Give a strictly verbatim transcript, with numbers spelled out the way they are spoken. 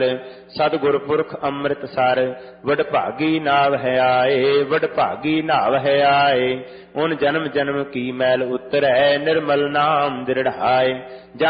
ਸਤਿਗੁਰ ਪੁਰਖ ਅੰਮ੍ਰਿਤ ਸਰ ਵਡਭਾਗੀ ਨਾਵ ਹੈ ਆਏ, ਵਡਭਾਗੀ ਨਾਵ ਹੈ ਆਏ। ਉਨ ਜਨਮ ਜਨਮ ਕੀ ਮੈਲ ਉਤਰੈ, ਨਿਰਮਲ ਨਾਮ ਦਿਰੜਾਏ।